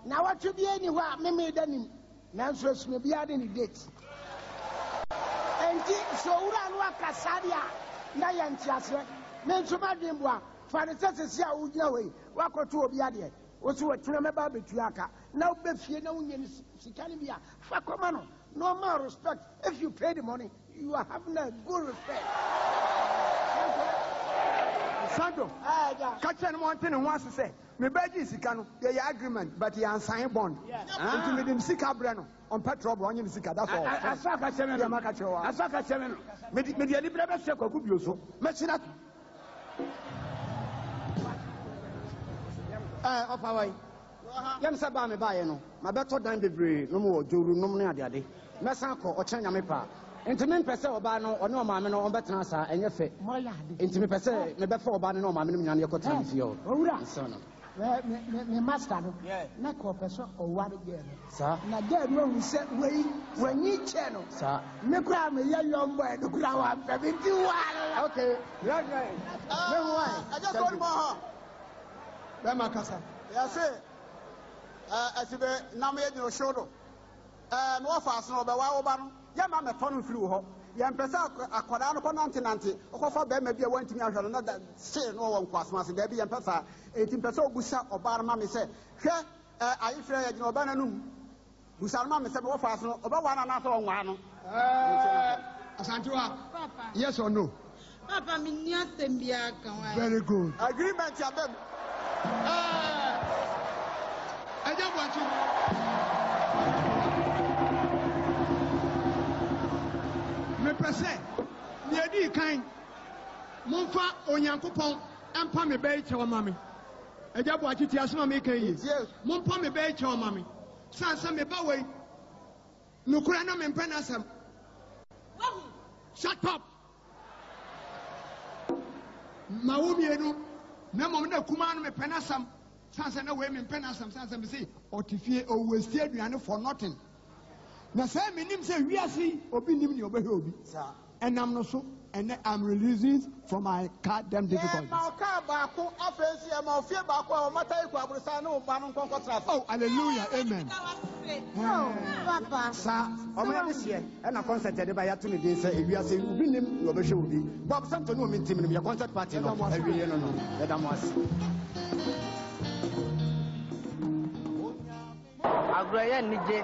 Now what you be anywhere, me denim. Nanso me be adding the date. And so Uran Wakasadia, Nayan Tiasre, Mensuma Dimboa, for the Tessia Udaway, Wako to Obiadia, also a Tremeba Betuaka, now Befia no Unions, Sicanibia, Facomano, no more respect. If you pay the money, you are having a good respect. Sando, catch and one thing and wants to say, me beji sikano, the agreement, but he unsigned bond. Until we didn't see Cabrano on petrol, on you sika, that's all. Asaka Semen, Asaka Semen, Media Libra Seco could be so. Messina. Of Hawaii. Yam Sabame Bayano, my better than the brave, no more, Juru, no more, Daddy. Messanco or China Mepa. Intimate per se Obano or no mamma or Betnasa and your fate. Intimate per se, maybe for Obano, no mamma, and your cotton field. Oh, son. Me master, Nako person or what again, sir. Now, there no set way when you channel, sir. Me grab me young boy to grow up. Okay, right. I just want more. Bemakasa. Yes, sir. As if now made no shoulder. No fast, no, but why Obano? Yama me tonu flew ho. Yam pesa akwada no konantinante. Okofa be me bia wantimi ahwe no da say no won kwasmase da bi yam pesa 18 pesa obusa obar ma me se hwe ayifre ya gina oba nanum busa ma me se wo fast no oba wana na so wonwa no Asantewa papa yes or no papa me ni asembia kan very good agreement ya bem eja bwachi me pese ni edi kan monfa onyankopon empa me be che o mame eja bo akiti aso me kan yi monfa me be che o mame sansa me ba wei nukura na me mpa na asam shut up mawumienu na mom na kuma no me pena asam sansa na wei me mpa na asam sansa me say otifie o waste aduane for nothing. Na say me nim say wiase obi nim ni obehwe obi and I'm so and I'm releasing from my goddamn difficulties. Oh hallelujah, amen. Oh papa sa omo this year and a concert dey by to me dey say wiase obi nim ni obehwe obi Bob Santo no me team nim your concert party no every year no let them was agroye nije